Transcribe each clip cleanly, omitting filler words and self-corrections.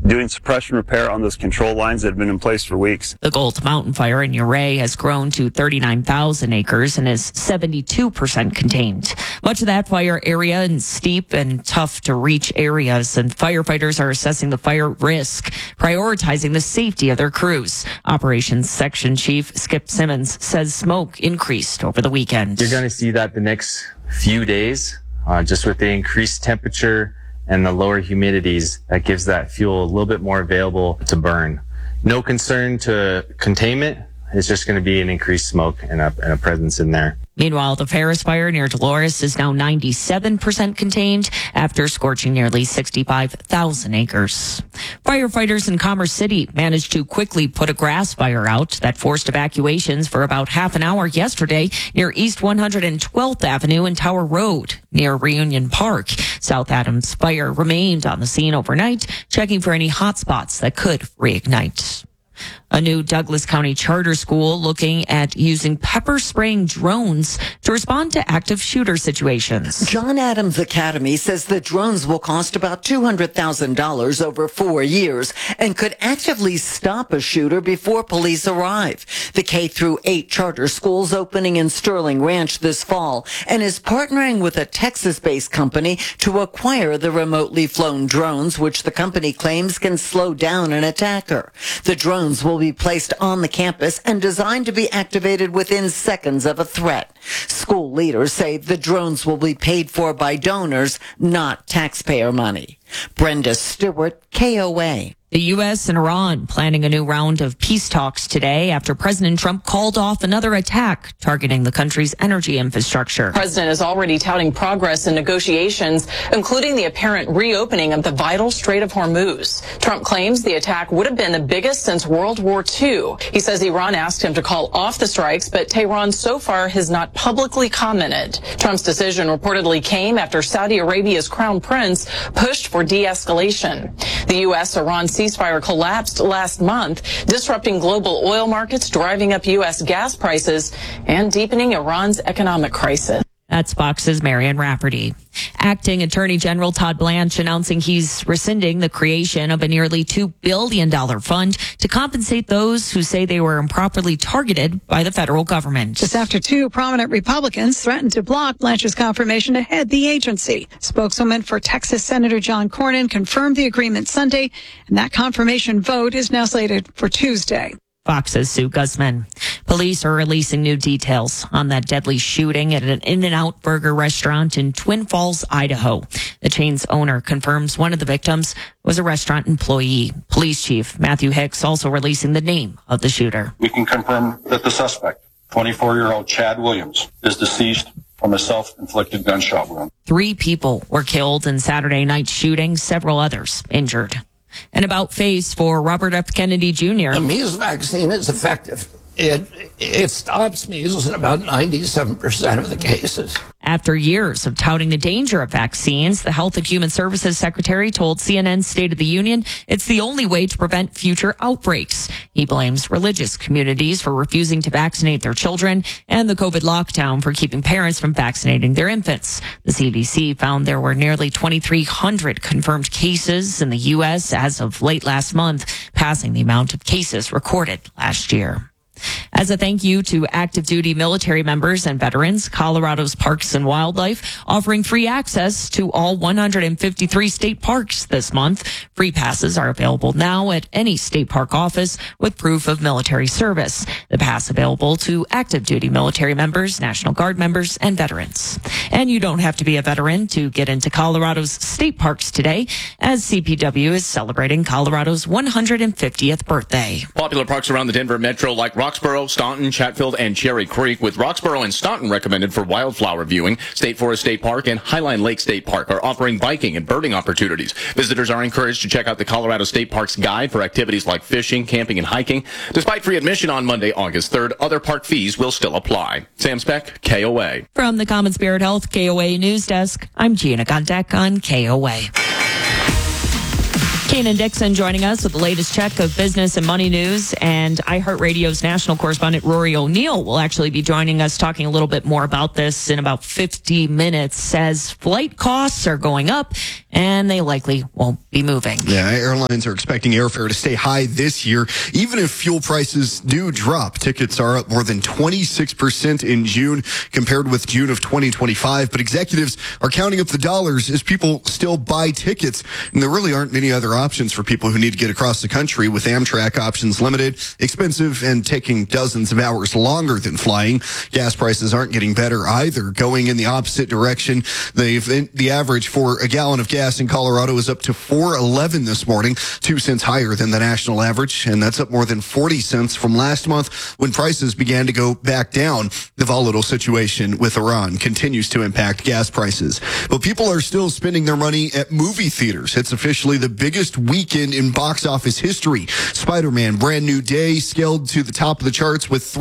doing suppression repair on those control lines that have been in place for weeks. The Gold Mountain fire in Ouray has grown to 39,000 acres and is 72% contained. Much of that fire area in steep and tough to reach areas, and firefighters are assessing the fire risk, prioritizing the safety of their crews. Operations Section Chief Skip Simmons says smoke increased over the weekend. You're going to see that the next few days, just with the increased temperature and the lower humidities, that gives that fuel a little bit more available to burn. No concern to containment. It's just going to be an increased smoke and a presence in there. Meanwhile, the Ferris fire near Dolores is now 97% contained after scorching nearly 65,000 acres. Firefighters in Commerce City managed to quickly put a grass fire out that forced evacuations for about half an hour yesterday near East 112th Avenue and Tower Road near Reunion Park. South Adams Fire remained on the scene overnight, checking for any hot spots that could reignite. A new Douglas County charter school looking at using pepper spraying drones to respond to active shooter situations. John Adams Academy says the drones will cost about $200,000 over 4 years and could actively stop a shooter before police arrive. The K-8 charter school's opening in Sterling Ranch this fall and is partnering with a Texas-based company to acquire the remotely flown drones, which the company claims can slow down an attacker. The drones will be placed on the campus and designed to be activated within seconds of a threat. School leaders say the drones will be paid for by donors, not taxpayer money. Brenda Stewart, KOA. The U.S. and Iran planning a new round of peace talks today after President Trump called off another attack targeting the country's energy infrastructure. The president is already touting progress in negotiations, including the apparent reopening of the vital Strait of Hormuz. Trump claims the attack would have been the biggest since World War II. He says Iran asked him to call off the strikes, but Tehran so far has not publicly commented. Trump's decision reportedly came after Saudi Arabia's crown prince pushed for de-escalation. The U.S.-Iran ceasefire collapsed last month, disrupting global oil markets, driving up U.S. gas prices, and deepening Iran's economic crisis. That's Fox's Marian Rafferty. Acting Attorney General Todd Blanche announcing he's rescinding the creation of a nearly $2 billion fund to compensate those who say they were improperly targeted by the federal government. Just after two prominent Republicans threatened to block Blanche's confirmation to head the agency. Spokeswoman for Texas Senator John Cornyn confirmed the agreement Sunday, and that confirmation vote is now slated for Tuesday. Fox's Sue Guzman. Police are releasing new details on that deadly shooting at an In-N-Out burger restaurant in Twin Falls, Idaho. The chain's owner confirms one of the victims was a restaurant employee. Police Chief Matthew Hicks also releasing the name of the shooter. We can confirm that the suspect, 24-year-old Chad Williams, is deceased from a self-inflicted gunshot wound. 3 people were killed in Saturday night's shooting, several others injured. And about face for Robert F. Kennedy Jr. The measles vaccine is effective. It stops measles in about 97% of the cases. After years of touting the danger of vaccines, the Health and Human Services Secretary told CNN's State of the Union it's the only way to prevent future outbreaks. He blames religious communities for refusing to vaccinate their children and the COVID lockdown for keeping parents from vaccinating their infants. The CDC found there were nearly 2,300 confirmed cases in the U.S. as of late last month, passing the amount of cases recorded last year. As a thank you to active duty military members and veterans, Colorado's Parks and Wildlife offering free access to all 153 state parks this month. Free passes are available now at any state park office with proof of military service. The pass available to active duty military members, National Guard members, and veterans. And you don't have to be a veteran to get into Colorado's state parks today, as CPW is celebrating Colorado's 150th birthday. Popular parks around the Denver metro like Roxborough, Staunton, Chatfield, and Cherry Creek, with Roxborough and Staunton recommended for wildflower viewing. State Forest State Park and Highline Lake State Park are offering biking and birding opportunities. Visitors are encouraged to check out the Colorado State Parks Guide for activities like fishing, camping, and hiking. Despite free admission on Monday, August 3rd, other park fees will still apply. Sam Speck, KOA. From the Common Spirit Health KOA News Desk, I'm Gina Gondek on KOA. Kanan Dixon joining us with the latest check of business and money news. And iHeartRadio's national correspondent Rory O'Neill will actually be joining us talking a little bit more about this in about 50 minutes. Says flight costs are going up and they likely won't be moving. Yeah, airlines are expecting airfare to stay high this year, even if fuel prices do drop. Tickets are up more than 26% in June compared with June of 2025. But executives are counting up the dollars as people still buy tickets. And there really aren't many other options for people who need to get across the country, with Amtrak options limited, expensive, and taking dozens of hours longer than flying. Gas prices aren't getting better either, going in the opposite direction. The average for a gallon of gas in Colorado is up to $4.11 this morning, 2 cents higher than the national average, and that's up more than 40 cents from last month when prices began to go back down. The volatile situation with Iran continues to impact gas prices, but people are still spending their money at movie theaters. It's officially the biggest weekend in box office history. Spider-Man Brand New Day scaled to the top of the charts with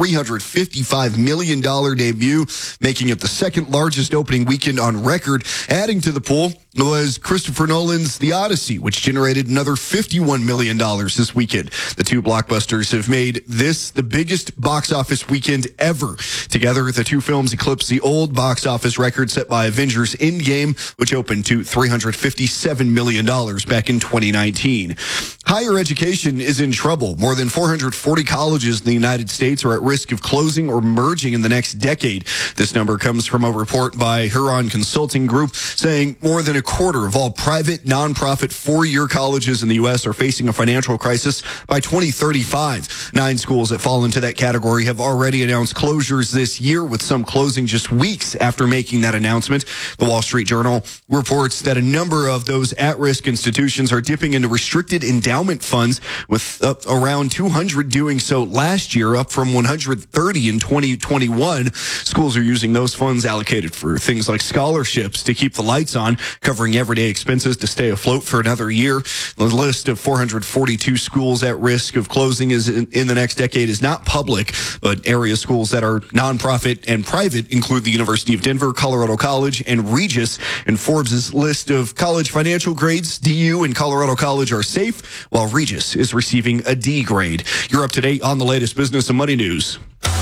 $355 million debut, making it the second largest opening weekend on record. Adding to the pool was Christopher Nolan's The Odyssey, which generated another $51 million this weekend. The two blockbusters have made this the biggest box office weekend ever. Together, the two films eclipse the old box office record set by Avengers Endgame, which opened to $357 million back in 2019. Higher education is in trouble. More than 440 colleges in the United States are at risk of closing or merging in the next decade. This number comes from a report by Huron Consulting Group saying more than a quarter of all private, nonprofit, four-year colleges in the U.S. are facing a financial crisis by 2035. 9 schools that fall into that category have already announced closures this year, with some closing just weeks after making that announcement. The Wall Street Journal reports that a number of those at-risk institutions are dipping into restricted endowment funds, with around 200 doing so last year, up from 130 in 2021. Schools are using those funds allocated for things like scholarships to keep the lights on, covering everyday expenses to stay afloat for another year. The list of 442 schools at risk of closing is in the next decade is not public, but area schools that are nonprofit and private include the University of Denver, Colorado College, and Regis. And Forbes' list of college financial grades, DU and Colorado College are safe, while Regis is receiving a D grade. You're up to date on the latest business and money news.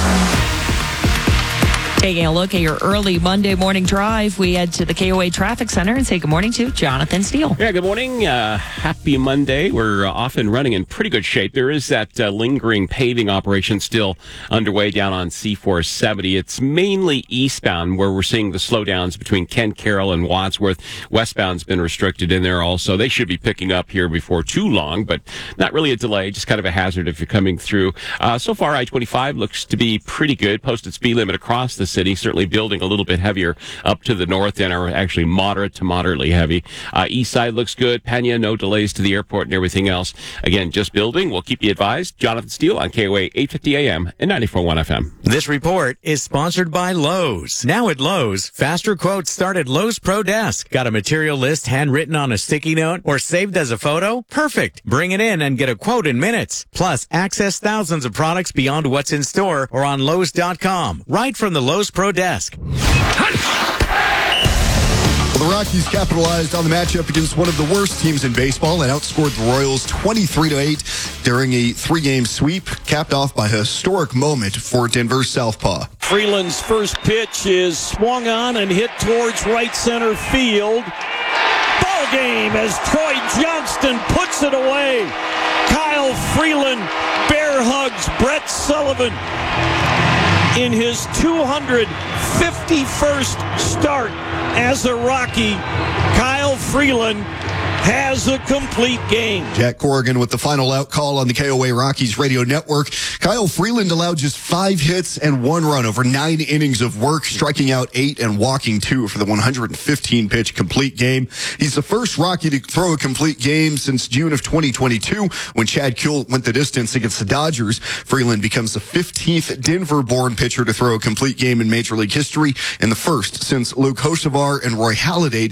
Taking a look at your early Monday morning drive, we head to the KOA Traffic Center and say good morning to Jonathan Steele. Yeah, good morning. Happy Monday. We're off and running in pretty good shape. There is that lingering paving operation still underway down on C470. It's mainly eastbound where we're seeing the slowdowns between Kent Carroll and Wadsworth. Westbound's been restricted in there also. They should be picking up here before too long, but not really a delay, just kind of a hazard if you're coming through. So far, I-25 looks to be pretty good. Posted speed limit across the city, certainly building a little bit heavier up to the north and are actually moderate to moderately heavy. East side looks good. Pena, no delays to the airport and everything else. Again, just building. We'll keep you advised. Jonathan Steele on KOA 850 AM and 94.1 FM. This report is sponsored by Lowe's. Now at Lowe's, faster quotes start at Lowe's Pro Desk. Got a material list handwritten on a sticky note or saved as a photo? Perfect. Bring it in and get a quote in minutes. Plus, access thousands of products beyond what's in store or on Lowe's.com. Right from the Lowe's Pro Desk. Well, the Rockies capitalized on the matchup against one of the worst teams in baseball and outscored the Royals 23-8 during a 3-game sweep, capped off by a historic moment for Denver's southpaw. Freeland's first pitch is swung on and hit towards right center field. Ball game as Troy Johnston puts it away. Kyle Freeland bear hugs Brett Sullivan in his 251st start as a Rocky. Kyle Freeland has a complete game. Jack Corrigan with the final out call on the KOA Rockies radio network. Kyle Freeland allowed just 5 hits and 1 run over 9 innings of work, striking out 8 and walking 2 for the 115-pitch complete game. He's the first Rocky to throw a complete game since June of 2022 when Chad Kuhl went the distance against the Dodgers. Freeland becomes the 15th Denver-born pitcher to throw a complete game in Major League history and the first since Luke Hochevar and Roy Halladay did it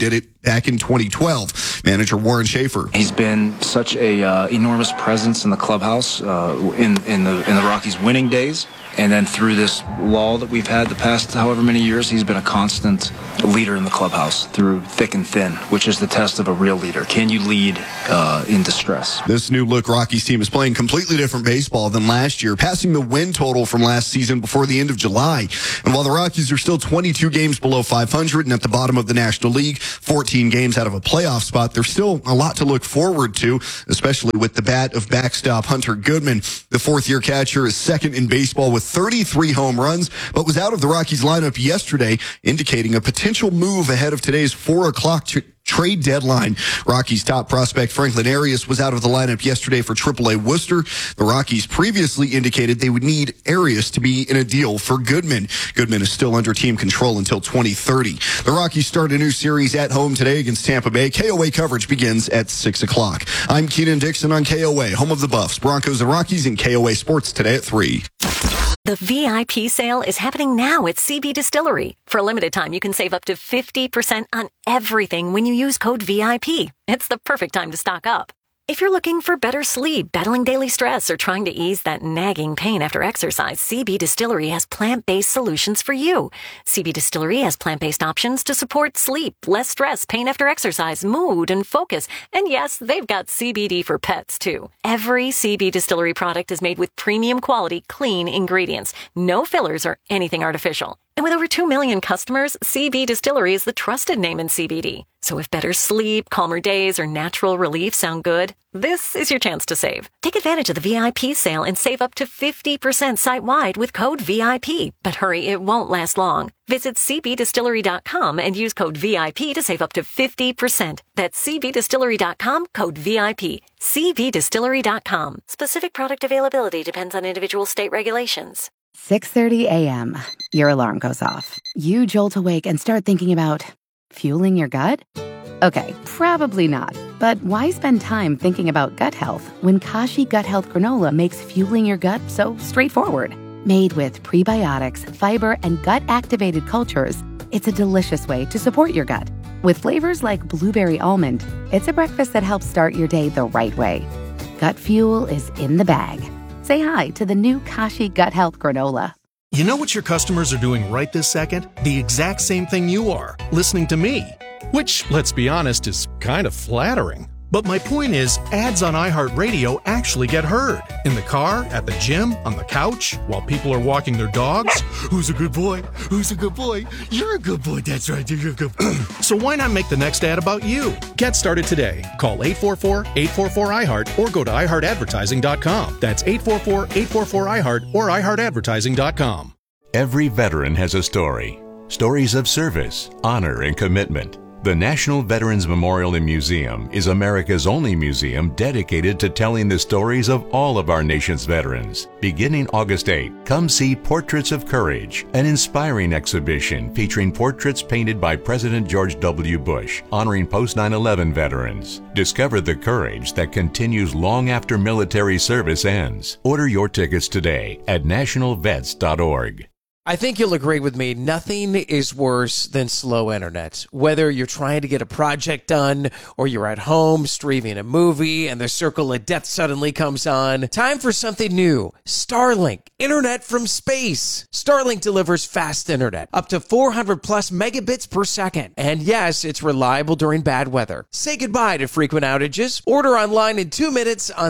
back in 2012. Manager Warren Schaefer. He's been such a enormous presence in the clubhouse in the Rockies' winning days. And then through this lull that we've had the past however many years, he's been a constant leader in the clubhouse through thick and thin, which is the test of a real leader. Can you lead in distress? This new look Rockies team is playing completely different baseball than last year, passing the win total from last season before the end of July. And while the Rockies are still 22 games below 500 and at the bottom of the National League, 14 games out of a playoff spot, there's still a lot to look forward to, especially with the bat of backstop Hunter Goodman. The fourth-year catcher is second in baseball with 33 home runs, but was out of the Rockies lineup yesterday, indicating a potential move ahead of today's 4 o'clock trade deadline. Rockies top prospect Franklin Arias was out of the lineup yesterday for AAA Worcester. The Rockies previously indicated they would need Arias to be in a deal for Goodman. Goodman is still under team control until 2030. The Rockies start a new series at home today against Tampa Bay. KOA coverage begins at 6 o'clock. I'm Keenan Dixon on KOA, home of the Buffs, Broncos, and Rockies, in KOA Sports today at 3. The VIP sale is happening now at CB Distillery. For a limited time, you can save up to 50% on everything when you use code VIP. It's the perfect time to stock up. If you're looking for better sleep, battling daily stress, or trying to ease that nagging pain after exercise, CB Distillery has plant-based solutions for you. CB Distillery has plant-based options to support sleep, less stress, pain after exercise, mood, and focus. And yes, they've got CBD for pets, too. Every CB Distillery product is made with premium quality, clean ingredients. No fillers or anything artificial. And with over 2 million customers, CB Distillery is the trusted name in CBD. So if better sleep, calmer days, or natural relief sound good, this is your chance to save. Take advantage of the VIP sale and save up to 50% site-wide with code VIP. But hurry, it won't last long. Visit cbdistillery.com and use code VIP to save up to 50%. That's cbdistillery.com, code VIP. cbdistillery.com. Specific product availability depends on individual state regulations. 6:30 a.m. Your alarm goes off. You jolt awake and start thinking about fueling your gut? Okay, probably not. But why spend time thinking about gut health when Kashi Gut Health Granola makes fueling your gut so straightforward? Made with prebiotics, fiber, and gut-activated cultures, it's a delicious way to support your gut. With flavors like blueberry almond, it's a breakfast that helps start your day the right way. Gut fuel is in the bag. Say hi to the new Kashi Gut Health Granola. You know what your customers are doing right this second? The exact same thing you are, listening to me. Which, let's be honest, is kind of flattering. But my point is, ads on iHeartRadio actually get heard. In the car, at the gym, on the couch, while people are walking their dogs. Who's a good boy? Who's a good boy? You're a good boy, that's right, you're a good boy. So why not make the next ad about you? Get started today. Call 844-844-iHeart or go to iHeartAdvertising.com. That's 844-844-iHeart or iHeartAdvertising.com. Every veteran has a story. Stories of service, honor, and commitment. The National Veterans Memorial and Museum is America's only museum dedicated to telling the stories of all of our nation's veterans. Beginning August 8, come see Portraits of Courage, an inspiring exhibition featuring portraits painted by President George W. Bush, honoring post-9/11 veterans. Discover the courage that continues long after military service ends. Order your tickets today at nationalvets.org. I think you'll agree with me, nothing is worse than slow internet. Whether you're trying to get a project done or you're at home streaming a movie and the circle of death suddenly comes on, time for something new. Starlink, internet from space. Starlink delivers fast internet, up to 400 plus megabits per second. And yes, it's reliable during bad weather. Say goodbye to frequent outages. Order online in 2 minutes on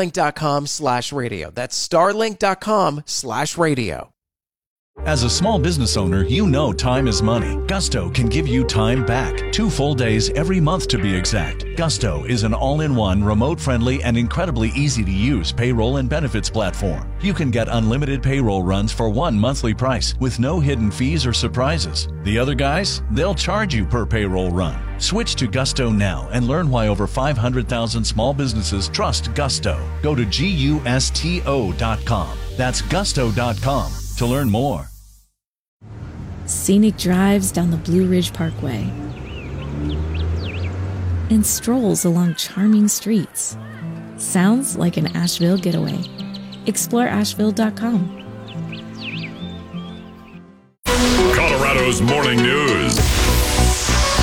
starlink.com/radio. That's starlink.com/radio. As a small business owner, you know time is money. Gusto can give you time back. 2 full days every month to be exact. Gusto is an all-in-one, remote-friendly, and incredibly easy-to-use payroll and benefits platform. You can get unlimited payroll runs for one monthly price with no hidden fees or surprises. The other guys, they'll charge you per payroll run. Switch to Gusto now and learn why over 500,000 small businesses trust Gusto. Go to gusto.com. That's gusto.com to learn more. Scenic drives down the Blue Ridge Parkway and strolls along charming streets. Sounds like an Asheville getaway. Explore Asheville.com. Colorado's morning news.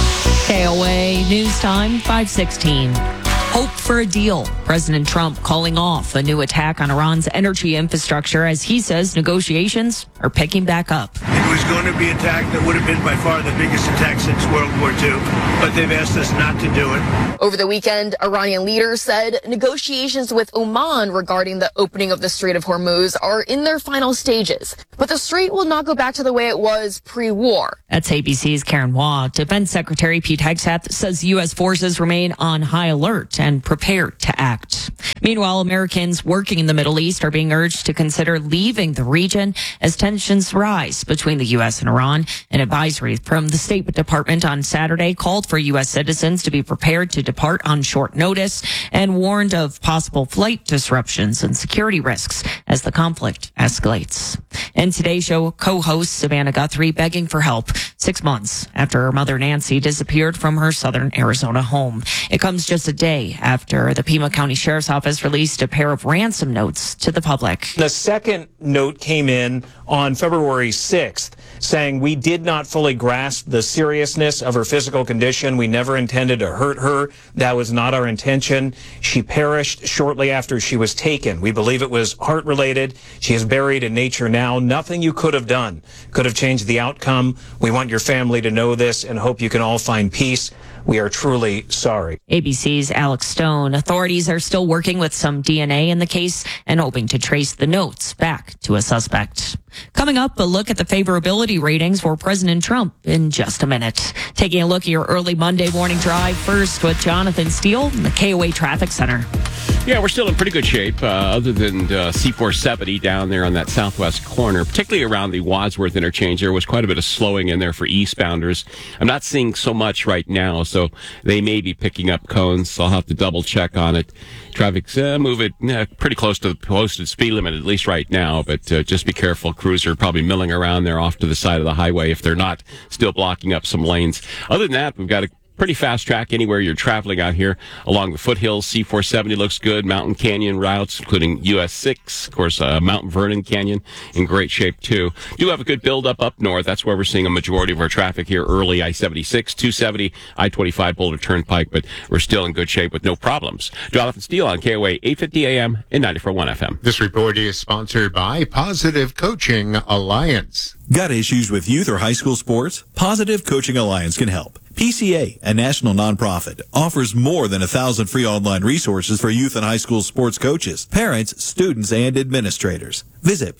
KOA News Time, 5:16. Hope for a deal. President Trump calling off a new attack on Iran's energy infrastructure as he says negotiations are picking back up. It was going to be an attack that would have been by far the biggest attack since World War II, but they've asked us not to do it. Over the weekend, Iranian leaders said negotiations with Oman regarding the opening of the Strait of Hormuz are in their final stages, but the strait will not go back to the way it was pre-war. That's ABC's Karen Waugh. Defense Secretary Pete Hegseth says U.S. forces remain on high alert and prepared to act. Meanwhile, Americans working in the Middle East are being urged to consider leaving the region as tensions rise between the U.S. and Iran. An advisory from the State Department on Saturday called for U.S. citizens to be prepared to depart on short notice and warned of possible flight disruptions and security risks as the conflict escalates. And Today's Show co-host Savannah Guthrie begging for help 6 months after her mother Nancy disappeared from her southern Arizona home. It comes just a day after the Pima County Sheriff's Office released a pair of ransom notes to the public. The second note came in on February 6th saying we did not fully grasp the seriousness of her physical condition. We never intended to hurt her. That was not our intention. She perished shortly after she was taken. We believe it was heart-related. She is buried in nature now. Nothing you could have done could have changed the outcome. We want your family to know this and hope you can all find peace. We are truly sorry. ABC's Alex Stone. Authorities are still working with some DNA in the case and hoping to trace the notes back to a suspect. Coming up, a look at the favorability ratings for President Trump in just a minute. Taking a look at your early Monday morning drive first with Jonathan Steele in the KOA Traffic Center. Yeah, we're still in pretty good shape, other than C470 down there on that southwest corner, particularly around the Wadsworth interchange. There was quite a bit of slowing in there for eastbounders. I'm not seeing so much right now, so they may be picking up cones, so I'll have to double check on it. Traffic's moving pretty close to the posted speed limit, at least right now, but just be careful. Crews are probably milling around there off to the side of the highway if they're not still blocking up some lanes. Other than that, we've got a pretty fast track anywhere you're traveling out here along the foothills. C470 looks good. Mountain Canyon routes, including US 6, of course, Mount Vernon Canyon in great shape too. Do have a good buildup up north. That's where we're seeing a majority of our traffic here early. I-76, 270, I-25 Boulder Turnpike, but we're still in good shape with no problems. Jonathan Steele on KOA 850 AM and 94.1 FM. This report is sponsored by Positive Coaching Alliance. Got issues with youth or high school sports? Positive Coaching Alliance can help. PCA, a national nonprofit, offers more than 1,000 free online resources for youth and high school sports coaches, parents, students, and administrators. Visit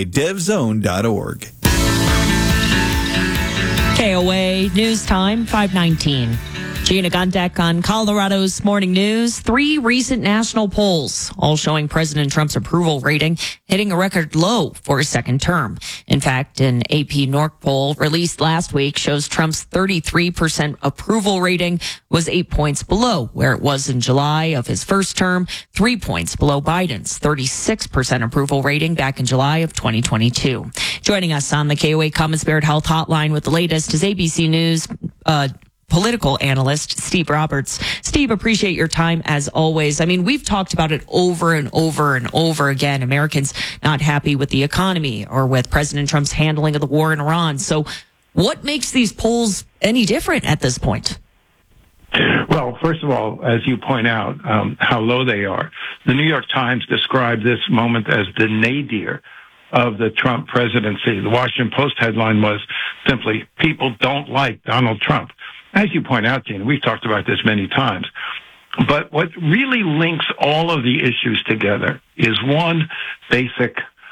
PCADevZone.org. KOA News Time, 5:19. Gina Gondek on Colorado's Morning News. 3 recent national polls, all showing President Trump's approval rating hitting a record low for his second term. In fact, an AP Norc poll released last week shows Trump's 33% approval rating was 8 points below where it was in July of his first term, 3 points below Biden's 36% approval rating back in July of 2022. Joining us on the KOA Common Spirit Health Hotline with the latest is ABC News political analyst Steve Roberts. Steve, appreciate your time as always. I mean, we've talked about it over and over and over again. Americans not happy with the economy or with President Trump's handling of the war in Iran. So what makes these polls any different at this point? Well, first of all, as you point out, how low they are. The New York Times described this moment as the nadir of the Trump presidency. The Washington Post headline was simply, people don't like Donald Trump. As you point out, Gina, we've talked about this many times. But what really links all of the issues together is one basic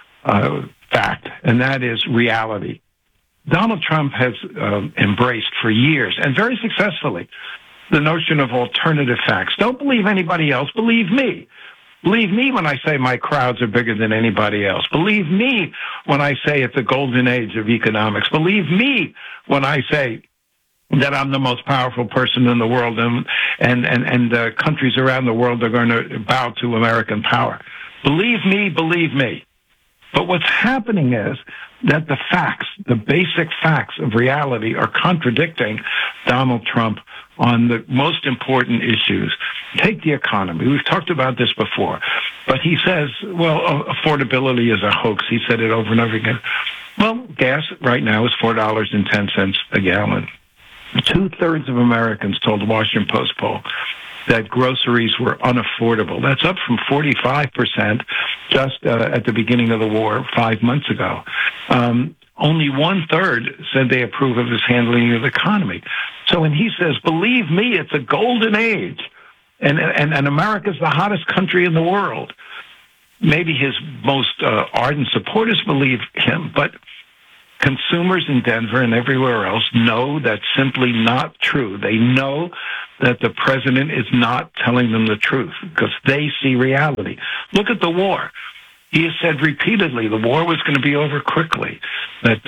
fact, and that is reality. Donald Trump has embraced for years, and very successfully, the notion of alternative facts. Don't believe anybody else. Believe me. Believe me when I say my crowds are bigger than anybody else. Believe me when I say it's a golden age of economics. Believe me when I say that I'm the most powerful person in the world, and countries around the world are going to bow to American power. Believe me, believe me. But what's happening is that the facts, the basic facts of reality, are contradicting Donald Trump on the most important issues. Take the economy. We've talked about this before. But he says, well, affordability is a hoax. He said it over and over again. Well, gas right now is $4.10 a gallon. 2/3 of Americans told the Washington Post poll that groceries were unaffordable. That's up from 45% just at the beginning of the war 5 months ago. Only 1/3 said they approve of his handling of the economy. So when he says, believe me, it's a golden age, and America's the hottest country in the world, maybe his most ardent supporters believe him, but consumers in Denver and everywhere else know that's simply not true. They know that the president is not telling them the truth because they see reality. Look at the war. He has said repeatedly the war was going to be over quickly, that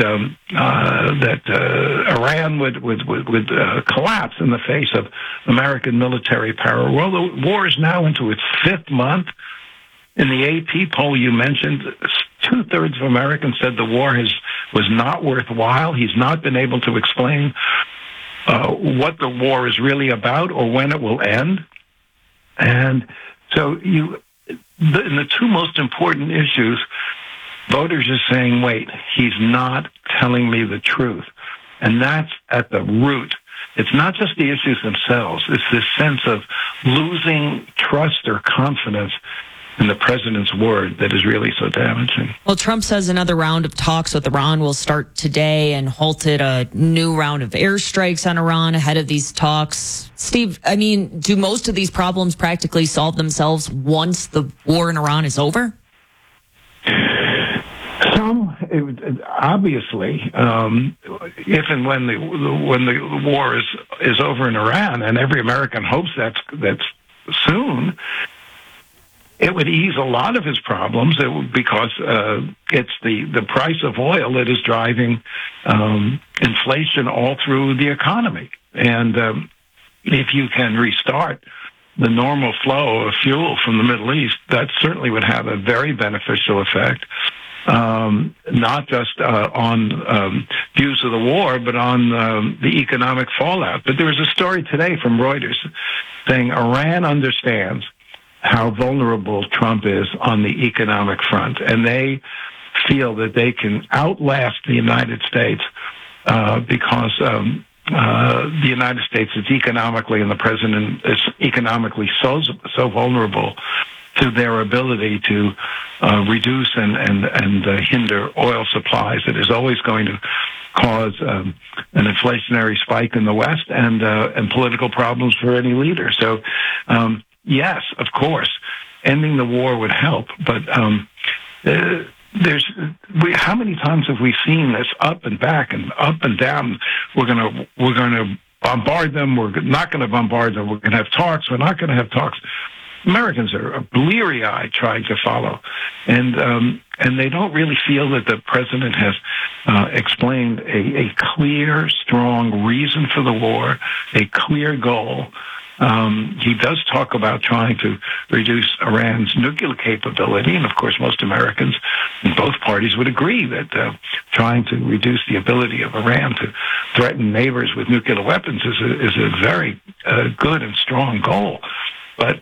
Iran would collapse in the face of American military power. Well, the war is now into its 5th month. In the AP poll you mentioned, 2/3 of Americans said the war was not worthwhile. He's not been able to explain what the war is really about or when it will end. And so in the two most important issues, voters are saying, wait, he's not telling me the truth. And that's at the root. It's not just the issues themselves. It's this sense of losing trust or confidence in the president's word that is really so damaging. Well, Trump says another round of talks with Iran will start today and halted a new round of airstrikes on Iran ahead of these talks. Steve, I mean, do most of these problems practically solve themselves once the war in Iran is over? Obviously, if and when the war is over in Iran, and every American hopes that's soon, it would ease a lot of his problems because it's the price of oil that is driving inflation all through the economy. And if you can restart the normal flow of fuel from the Middle East, that certainly would have a very beneficial effect, not just on views of the war, but on the economic fallout. But there was a story today from Reuters saying Iran understands how vulnerable Trump is on the economic front, and they feel that they can outlast the United States because the United States is economically, and the president is economically so vulnerable to their ability to reduce and hinder oil supplies. It is always going to cause an inflationary spike in the West and political problems for any leader. So, yes, of course, ending the war would help, but how many times have we seen this up and back and up and down? We're going to bombard them. We're not going to bombard them. We're going to have talks. We're not going to have talks. Americans are bleary-eyed trying to follow, and they don't really feel that the president has explained a clear, strong reason for the war, a clear goal. He does talk about trying to reduce Iran's nuclear capability, and of course most Americans in both parties would agree that trying to reduce the ability of Iran to threaten neighbors with nuclear weapons is a very good and strong goal. But,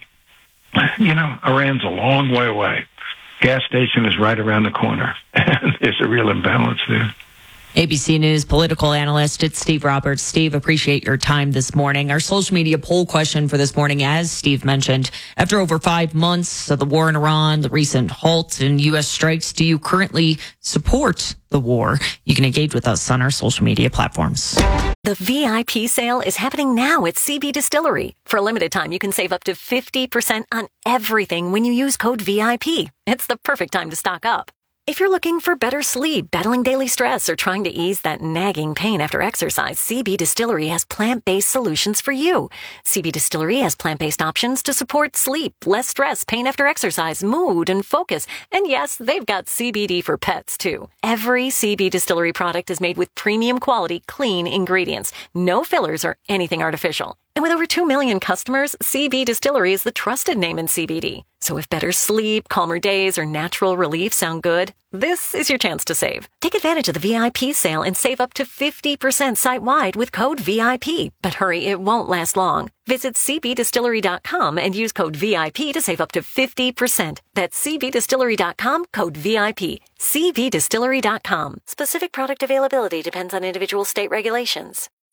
Iran's a long way away. Gas station is right around the corner, and there's a real imbalance there. ABC News political analyst, it's Steve Roberts. Steve, appreciate your time this morning. Our social media poll question for this morning, as Steve mentioned, after over 5 months of the war in Iran, the recent halt in U.S. strikes, do you currently support the war? You can engage with us on our social media platforms. The VIP sale is happening now at CB Distillery. For a limited time, you can save up to 50% on everything when you use code VIP. It's the perfect time to stock up. If you're looking for better sleep, battling daily stress, or trying to ease that nagging pain after exercise, CB Distillery has plant-based solutions for you. CB Distillery has plant-based options to support sleep, less stress, pain after exercise, mood, and focus. And yes, they've got CBD for pets, too. Every CB Distillery product is made with premium quality, clean ingredients. No fillers or anything artificial. And with over 2 million customers, CB Distillery is the trusted name in CBD. So if better sleep, calmer days, or natural relief sound good, this is your chance to save. Take advantage of the VIP sale and save up to 50% site-wide with code VIP. But hurry, it won't last long. Visit cbdistillery.com and use code VIP to save up to 50%. That's cbdistillery.com, code VIP. cbdistillery.com. Specific product availability depends on individual state regulations.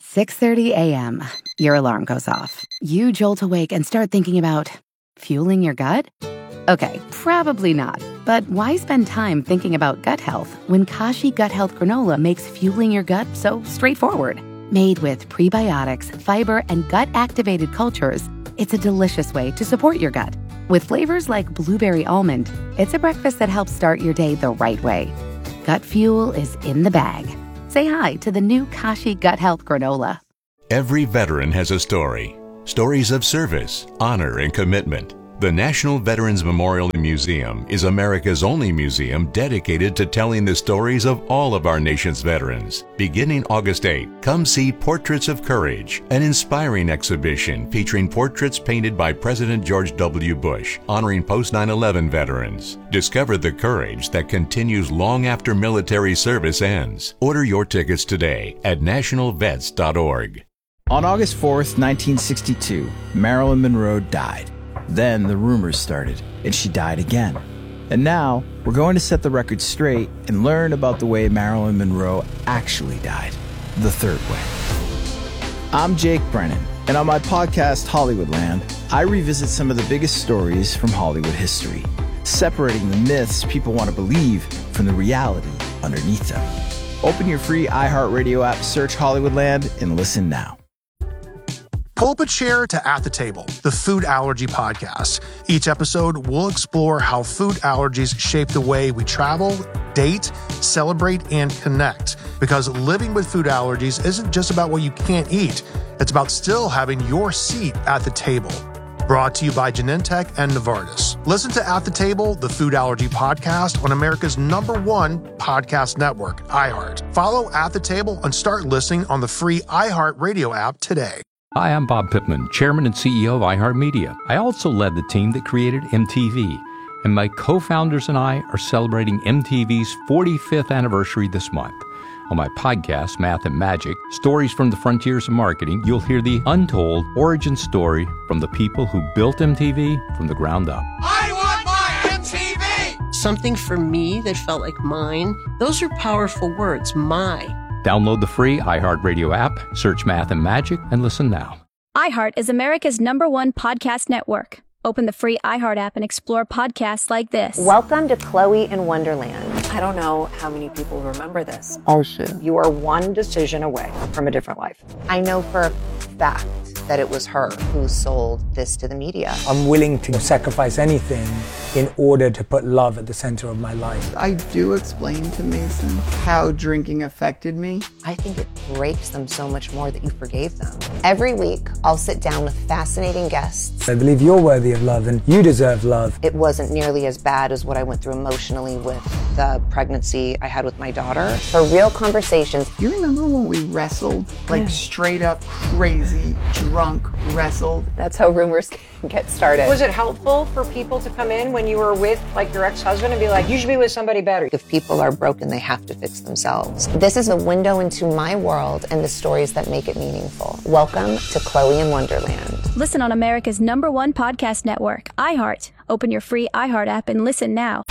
6:30 a.m. Your alarm goes off. You jolt awake and start thinking about fueling your gut? Okay, probably not. But why spend time thinking about gut health when Kashi Gut Health Granola makes fueling your gut so straightforward? Made with prebiotics, fiber, and gut-activated cultures, it's a delicious way to support your gut. With flavors like blueberry almond, it's a breakfast that helps start your day the right way. Gut fuel is in the bag. Say hi to the new Kashi Gut Health Granola. Every veteran has a story. Stories of service, honor, and commitment. The National Veterans Memorial Museum is America's only museum dedicated to telling the stories of all of our nation's veterans. Beginning August 8, come see Portraits of Courage, an inspiring exhibition featuring portraits painted by President George W. Bush, honoring post-9/11 veterans. Discover the courage that continues long after military service ends. Order your tickets today at nationalvets.org. On August 4th, 1962, Marilyn Monroe died. Then the rumors started, and she died again. And now, we're going to set the record straight and learn about the way Marilyn Monroe actually died, the third way. I'm Jake Brennan, and on my podcast, Hollywoodland, I revisit some of the biggest stories from Hollywood history, separating the myths people want to believe from the reality underneath them. Open your free iHeartRadio app, search Hollywoodland, and listen now. Pull up a chair to At the Table, the food allergy podcast. Each episode, we'll explore how food allergies shape the way we travel, date, celebrate, and connect. Because living with food allergies isn't just about what you can't eat. It's about still having your seat at the table. Brought to you by Genentech and Novartis. Listen to At the Table, the food allergy podcast on America's #1 podcast network, iHeart. Follow At the Table and start listening on the free iHeart Radio app today. Hi, I'm Bob Pittman, Chairman and CEO of iHeartMedia. I also led the team that created MTV, and my co-founders and I are celebrating MTV's 45th anniversary this month. On my podcast, Math and Magic, Stories from the Frontiers of Marketing, you'll hear the untold origin story from the people who built MTV from the ground up. I want my MTV! Something for me that felt like mine. Those are powerful words, my. Download the free iHeartRadio app, search Math and Magic, and listen now. iHeart is America's #1 podcast network. Open the free iHeart app and explore podcasts like this. Welcome to Chloe in Wonderland. I don't know how many people remember this. Oh, shit. You are one decision away from a different life. I know for a fact that it was her who sold this to the media. I'm willing to sacrifice anything in order to put love at the center of my life. I do explain to Mason how drinking affected me. I think it breaks them so much more that you forgave them. Every week, I'll sit down with fascinating guests. I believe you're worthy of love and you deserve love. It wasn't nearly as bad as what I went through emotionally with the pregnancy I had with my daughter. For real conversations. Do you remember when we wrestled? Like straight up crazy, drunk wrestled? That's how rumors get started. Was it helpful for people to come in when you were with like your ex-husband and be like, you should be with somebody better? If people are broken, they have to fix themselves. This is a window into my world and the stories that make it meaningful. Welcome to Chloe in Wonderland. Listen on America's #1 podcast network, iHeart. Open your free iHeart app and listen now.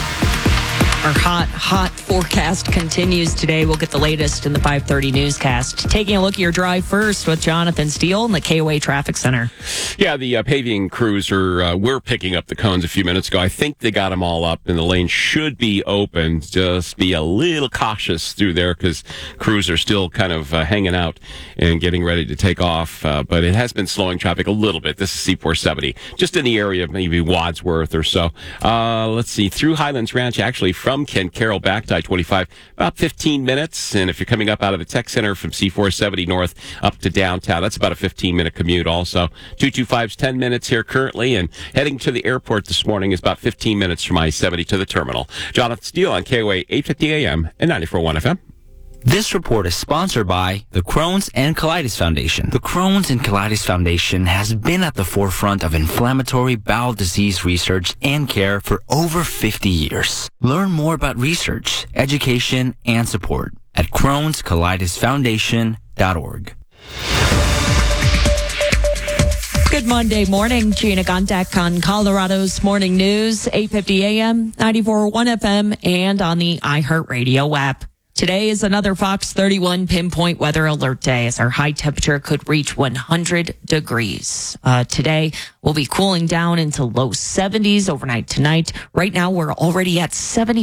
Our hot forecast continues today. We'll get the latest in the 5:30 newscast. Taking a look at your drive first with Jonathan Steele in the KOA Traffic Center. Yeah, the paving crews were picking up the cones a few minutes ago. I think they got them all up, and the lane should be open. Just be a little cautious through there because crews are still kind of hanging out and getting ready to take off. But it has been slowing traffic a little bit. This is C470, just in the area of maybe Wadsworth or so. Let's see, through Highlands Ranch, actually from Kent Carroll back to I-25, about 15 minutes. And if you're coming up out of the Tech Center from C470 north up to downtown, that's about a 15-minute commute also. 225's 10 minutes here currently, and heading to the airport this morning is about 15 minutes from I-70 to the terminal. Jonathan Steele on KOA 850 AM and 94.1 FM. This report is sponsored by the Crohn's and Colitis Foundation. The Crohn's and Colitis Foundation has been at the forefront of inflammatory bowel disease research and care for over 50 years. Learn more about research, education, and support at Crohn'sColitisFoundation.org. Good Monday morning. Gina Gontek on Colorado's Morning News, 850 AM, 94.1 FM, and on the iHeartRadio app. Today is another Fox 31 pinpoint weather alert day as our high temperature could reach 100 degrees. Today we'll be cooling down into low 70s overnight tonight. Right now we're already at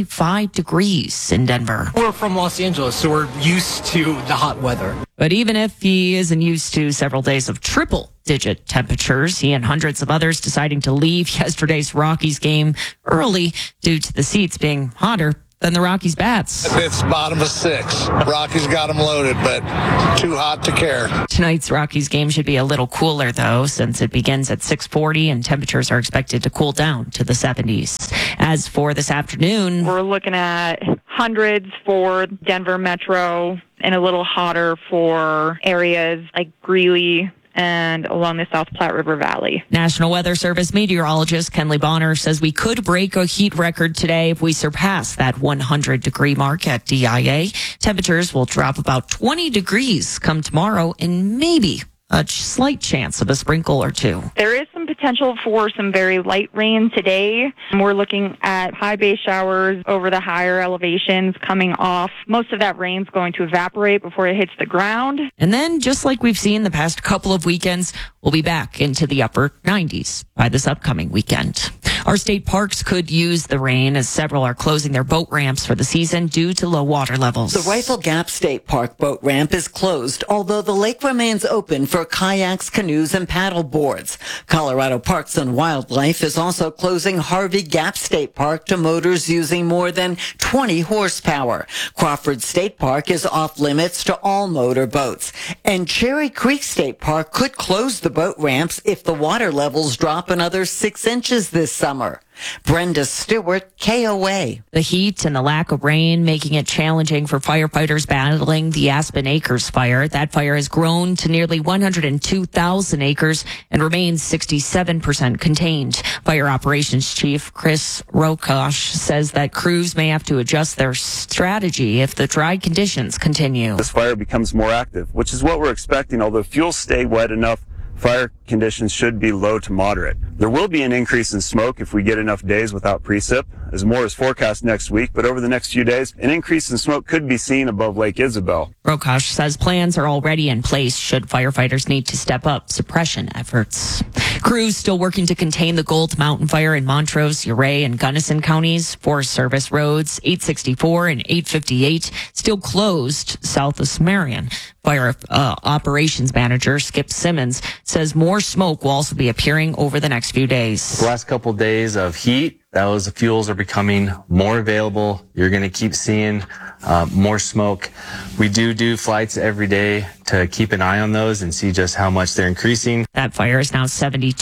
75 degrees in Denver. We're from Los Angeles, so we're used to the hot weather. But even if he isn't used to several days of triple-digit temperatures, he and hundreds of others deciding to leave yesterday's Rockies game early due to the seats being hotter than the Rockies bats. It's bottom of 6. Rockies got them loaded, but too hot to care. Tonight's Rockies game should be a little cooler, though, since it begins at 6:40 and temperatures are expected to cool down to the 70s. As for this afternoon, we're looking at hundreds for Denver Metro and a little hotter for areas like Greeley and along the South Platte River Valley. National Weather Service meteorologist Kenley Bonner says we could break a heat record today if we surpass that 100-degree mark at DIA. Temperatures will drop about 20 degrees come tomorrow and maybe a slight chance of a sprinkle or two. There is some potential for some very light rain today. We're looking at high base showers over the higher elevations coming off. Most of that rain's going to evaporate before it hits the ground. And then, just like we've seen the past couple of weekends, we'll be back into the upper 90s by this upcoming weekend. Our state parks could use the rain as several are closing their boat ramps for the season due to low water levels. The Rifle Gap State Park boat ramp is closed, although the lake remains open for kayaks, canoes, and paddle boards. Colorado Parks and Wildlife is also closing Harvey Gap State Park to motors using more than 20 horsepower. Crawford State Park is off limits to all motor boats. And Cherry Creek State Park could close the boat ramps if the water levels drop another 6 inches this summer. Brenda Stewart, KOA. The heat and the lack of rain making it challenging for firefighters battling the Aspen Acres fire. That fire has grown to nearly 102,000 acres and remains 67% contained. Fire Operations Chief Chris Rokosh says that crews may have to adjust their strategy if the dry conditions continue. This fire becomes more active, which is what we're expecting. Although fuels stay wet enough, fire conditions should be low to moderate. There will be an increase in smoke if we get enough days without precip, as more is forecast next week, but over the next few days, an increase in smoke could be seen above Lake Isabel. Rokosh says plans are already in place should firefighters need to step up suppression efforts. Crews still working to contain the Gold Mountain fire in Montrose, Uray, and Gunnison counties. Forest Service roads 864 and 858 still closed south of Sumerian. Fire operations manager Skip Simmons says more smoke will also be appearing over the next few days. The last couple of days of heat, those fuels are becoming more available. You're going to keep seeing more smoke. We do flights every day to keep an eye on those and see just how much they're increasing. That fire is now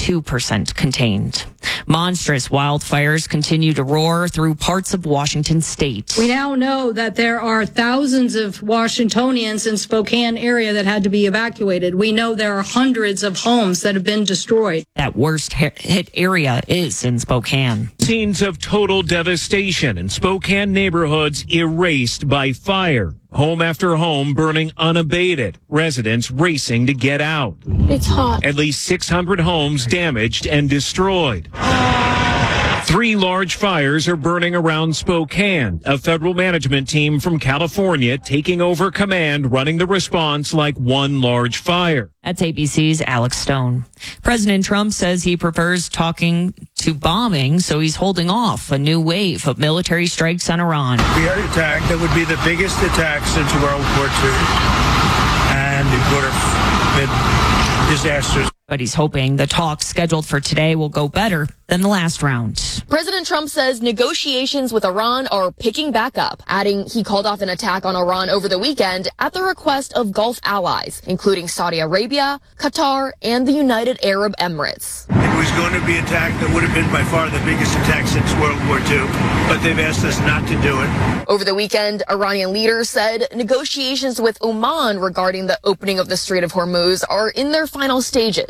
72% contained. Monstrous wildfires continue to roar through parts of Washington state. We now know that there are thousands of Washingtonians in Spokane area that had to be evacuated. We know there are hundreds of homes that have been destroyed. That worst hit area is in Spokane. Scenes of total devastation in Spokane neighborhoods erased by fire. Home after home burning unabated. Residents racing to get out. It's hot. At least 600 homes damaged and destroyed. 3 large fires are burning around Spokane. A federal management team from California taking over command, running the response like one large fire. That's ABC's Alex Stone. President Trump says he prefers talking to bombing, so he's holding off a new wave of military strikes on Iran. We had an attack that would be the biggest attack since World War II, and it would have been disastrous. But he's hoping the talks scheduled for today will go better than the last round. President Trump says negotiations with Iran are picking back up, adding he called off an attack on Iran over the weekend at the request of Gulf allies, including Saudi Arabia, Qatar, and the United Arab Emirates. It was going to be an attack that would have been by far the biggest attack since World War II, but they've asked us not to do it. Over the weekend, Iranian leaders said negotiations with Oman regarding the opening of the Strait of Hormuz are in their final stages.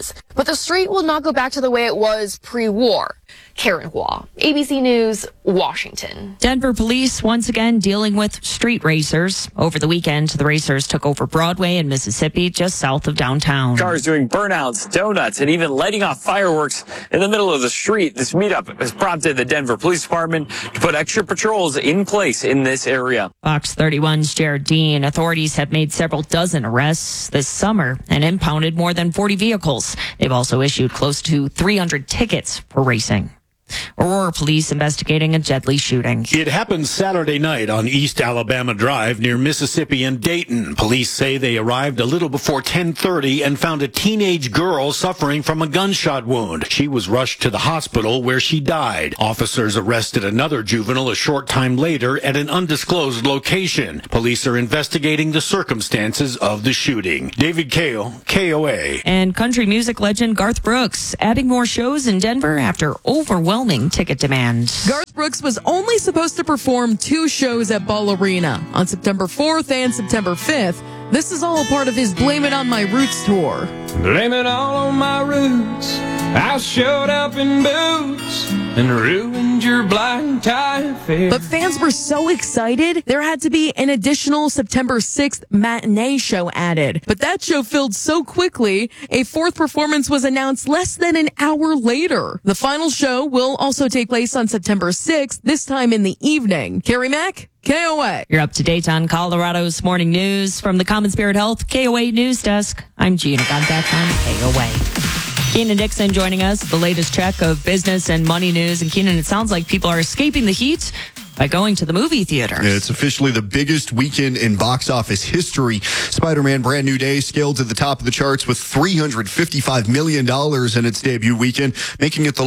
lanes. But the street will not go back to the way it was pre-war. Karen Hua, ABC News, Washington. Denver police once again dealing with street racers. Over the weekend, the racers took over Broadway in Mississippi, just south of downtown. Cars doing burnouts, donuts, and even lighting off fireworks in the middle of the street. This meetup has prompted the Denver Police Department to put extra patrols in place in this area. Fox 31's Jared Dean. Authorities have made several dozen arrests this summer and impounded more than 40 vehicles. They've also issued close to 300 tickets for racing. Aurora police investigating a deadly shooting. It happened Saturday night on East Alabama Drive near Mississippi and Dayton. Police say they arrived a little before 10:30 and found a teenage girl suffering from a gunshot wound. She was rushed to the hospital where she died. Officers arrested another juvenile a short time later at an undisclosed location. Police are investigating the circumstances of the shooting. David Kale, KOA. And country music legend Garth Brooks adding more shows in Denver after overwhelming ticket demand. Garth Brooks was only supposed to perform 2 shows at Ball Arena on September 4th and September 5th. This is all part of his Blame It On My Roots tour. Blame it all on my roots. I showed up in boots and ruined your blind tie affair. But fans were so excited, there had to be an additional September 6th matinee show added. But that show filled so quickly, a 4th performance was announced less than an hour later. The final show will also take place on September 6th, this time in the evening. Carrie Mack, KOA. You're up to date on Colorado's morning news from the Common Spirit Health KOA News Desk. I'm Gina Gontak on KOA. Keenan Dixon joining us, the latest check of business and money news. And Keenan, it sounds like people are escaping the heat by going to the movie theaters. It's officially the biggest weekend in box office history. Spider-Man Brand New Day scaled to the top of the charts with $355 million in its debut weekend, making it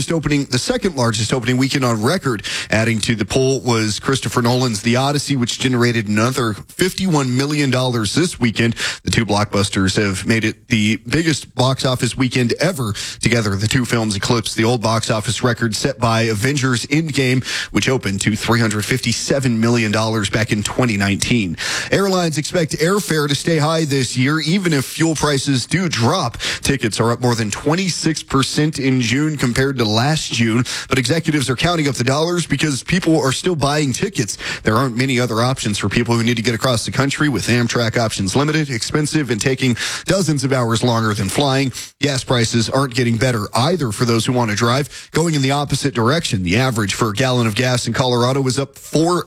the second largest opening weekend on record. Adding to the poll was Christopher Nolan's The Odyssey, which generated another $51 million this weekend. The two blockbusters have made it the biggest box office weekend ever. Together, the two films eclipsed the old box office record set by Avengers Endgame, which opened to $357 million back in 2019. Airlines expect airfare to stay high this year, even if fuel prices do drop. Tickets are up more than 26% in June compared to last June, but executives are counting up the dollars because people are still buying tickets. There aren't many other options for people who need to get across the country, with Amtrak options limited, expensive, and taking dozens of hours longer than flying. Gas prices aren't getting better either for those who want to drive, going in the opposite direction. The average for a gallon of gas in Colorado was up to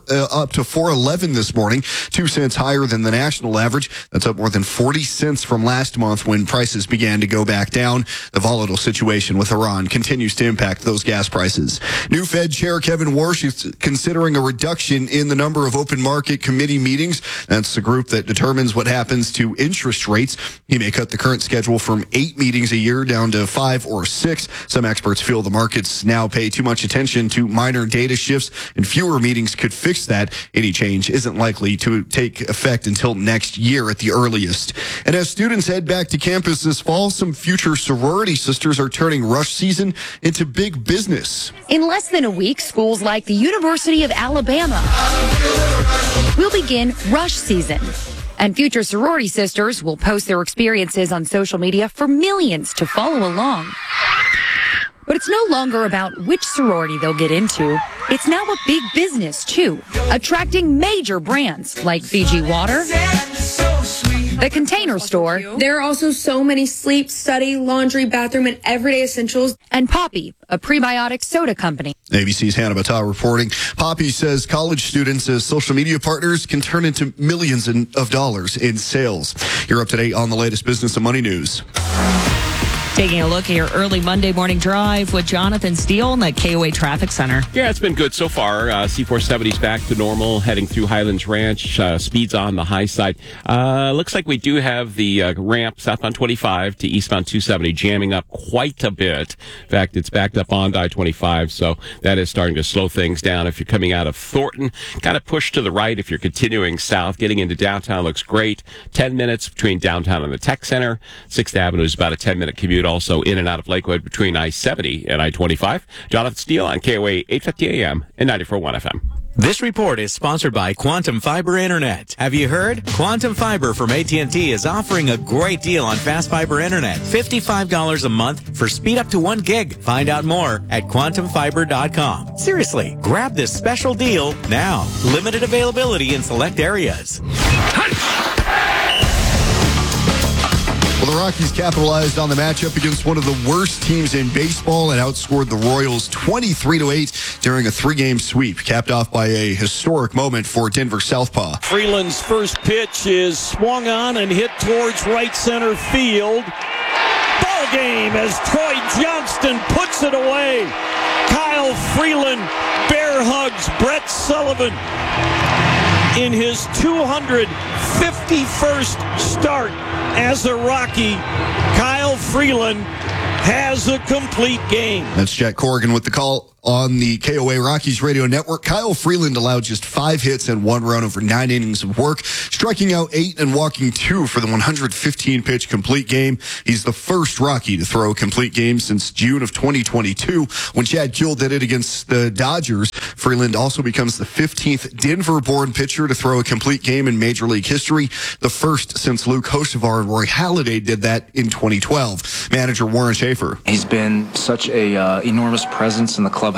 $4.11 this morning, 2 cents higher than the national average. That's up more than 40 cents from last month when prices began to go back down. The volatile situation with Iran continues to impact those gas prices. New Fed Chair Kevin Warsh is considering a reduction in the number of open market committee meetings. That's the group that determines what happens to interest rates. He may cut the current schedule from 8 meetings a year down to 5 or 6. Some experts feel the markets now pay too much attention to minor data shifts, and fewer meetings could fix that. Any change isn't likely to take effect until next year at the earliest. And as students head back to campus this fall, some future sorority sisters are turning rush season into big business. In less than a week, schools like the University of Alabama will begin rush season. And future sorority sisters will post their experiences on social media for millions to follow along. But it's no longer about which sorority they'll get into. It's now a big business, too, attracting major brands like Fiji Water, The Container Store. There are also so many sleep, study, laundry, bathroom, and everyday essentials. And Poppy, a prebiotic soda company. ABC's Hannah Battah reporting. Poppy says college students as social media partners can turn into millions of dollars in sales. You're up to date on the latest business and money news. Taking a look at your early Monday morning drive with Jonathan Steele in the KOA Traffic Center. Yeah, it's been good so far. C470's back to normal, heading through Highlands Ranch. Speeds on the high side. Looks like we do have the ramp southbound 25 to eastbound 270 jamming up quite a bit. In fact, it's backed up on I-25, so that is starting to slow things down. If you're coming out of Thornton, kind of push to the right. If you're continuing south, getting into downtown looks great. 10 minutes between downtown and the Tech Center. 6th Avenue is about a 10-minute commute. Also in and out of Lakewood between I-70 and I-25. Jonathan Steele on KOA 850 AM and 94.1 FM. This report is sponsored by Quantum Fiber Internet. Have you heard? Quantum Fiber from AT&T is offering a great deal on fast fiber internet. $55 a month for speed up to 1 gig. Find out more at quantumfiber.com. Seriously, grab this special deal now. Limited availability in select areas. Well, the Rockies capitalized on the matchup against one of the worst teams in baseball and outscored the Royals 23-8 during a 3-game sweep, capped off by a historic moment for Denver Southpaw. Freeland's first pitch is swung on and hit towards right center field. Ball game as Troy Johnston puts it away. Kyle Freeland bear hugs Brett Sullivan in his 251st start as a Rocky. Kyle Freeland has a complete game. That's Jack Corrigan with the call on the KOA Rockies radio network. Kyle Freeland allowed just 5 hits and 1 run over 9 innings of work, striking out 8 and walking 2 for the 115-pitch complete game. He's the first Rocky to throw a complete game since June of 2022 when Chad Kuhl did it against the Dodgers. Freeland also becomes the 15th Denver-born pitcher to throw a complete game in Major League history, the first since Luke Hocevar and Roy Halladay did that in 2012. Manager Warren Schaefer. He's been such a enormous presence in the clubhouse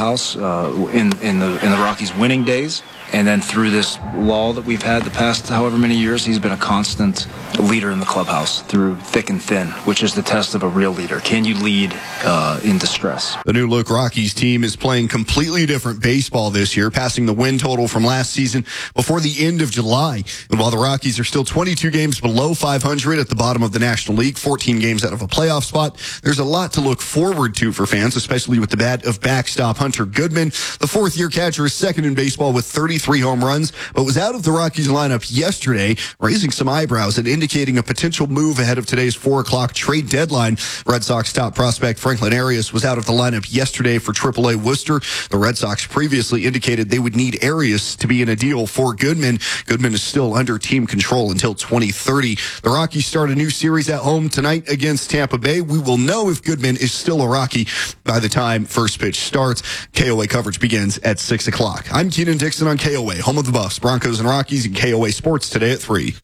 in the Rockies' winning days, and then through this lull that we've had the past however many years, he's been a constant leader in the clubhouse through thick and thin, which is the test of a real leader. Can you lead in distress? The new look Rockies team is playing completely different baseball this year, passing the win total from last season before the end of July. And while the Rockies are still 22 games below 500 at the bottom of the National League, 14 games out of a playoff spot, there's a lot to look forward to for fans, especially with the bat of backstop Hunter Goodman. The 4th-year catcher is second in baseball with 33 home runs, but was out of the Rockies lineup yesterday, raising some eyebrows and indicating a potential move ahead of today's 4 o'clock trade deadline. Red Sox top prospect Franklin Arias was out of the lineup yesterday for AAA Worcester. The Red Sox previously indicated they would need Arias to be in a deal for Goodman. Goodman is still under team control until 2030. The Rockies start a new series at home tonight against Tampa Bay. We will know if Goodman is still a Rocky by the time first pitch starts. KOA coverage begins at 6 o'clock. I'm Keenan Dixon on KOA, home of the Buffs, Broncos, and Rockies, and KOA Sports today at 3.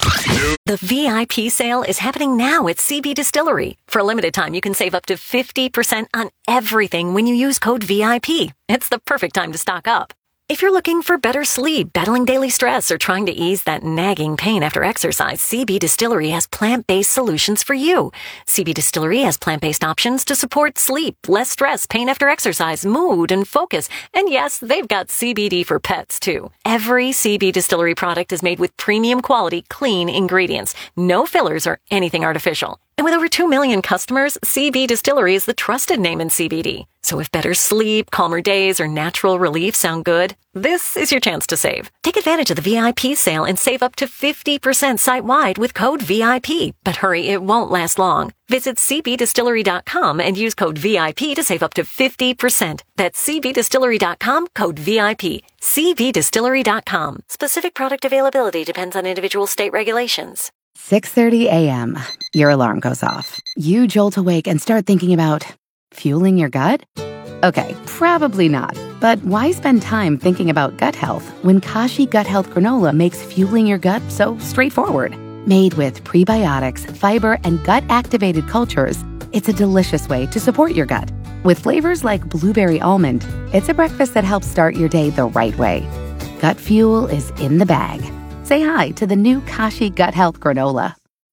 The VIP sale is happening now at CB Distillery. For a limited time, you can save up to 50% on everything when you use code VIP. It's the perfect time to stock up. If you're looking for better sleep, battling daily stress, or trying to ease that nagging pain after exercise, CB Distillery has plant-based solutions for you. CB Distillery has plant-based options to support sleep, less stress, pain after exercise, mood, and focus. And yes, they've got CBD for pets, too. Every CB Distillery product is made with premium quality, clean ingredients. No fillers or anything artificial. And with over 2 million customers, CB Distillery is the trusted name in CBD. So if better sleep, calmer days, or natural relief sound good, this is your chance to save. Take advantage of the VIP sale and save up to 50% site-wide with code VIP. But hurry, it won't last long. Visit cbdistillery.com and use code VIP to save up to 50%. That's cbdistillery.com, code VIP. cbdistillery.com. Specific product availability depends on individual state regulations. 6:30 a.m. Your alarm goes off. You jolt awake and start thinking about fueling your gut? Okay, probably not. But why spend time thinking about gut health when Kashi Gut Health Granola makes fueling your gut so straightforward? Made with prebiotics, fiber, and gut-activated cultures, it's a delicious way to support your gut. With flavors like blueberry almond, it's a breakfast that helps start your day the right way. Gut fuel is in the bag. Say hi to the new Kashi Gut Health Granola.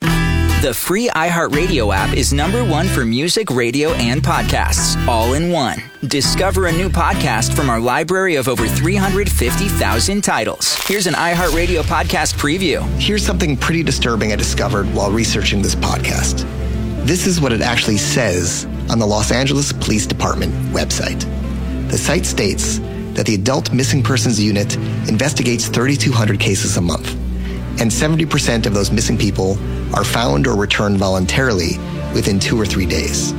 The free iHeartRadio app is #1 for music, radio, and podcasts, all in one. Discover a new podcast from our library of over 350,000 titles. Here's an iHeartRadio podcast preview. Here's something pretty disturbing I discovered while researching this podcast. This is what it actually says on the Los Angeles Police Department website. The site states that the Adult Missing Persons Unit investigates 3,200 cases a month, and 70% of those missing people are found or returned voluntarily within 2 or 3 days.